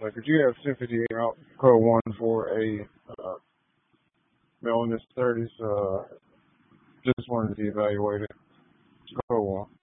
Like, could you have sympathy out code one for a male in his 30s? Just wanted to be evaluated. Code one.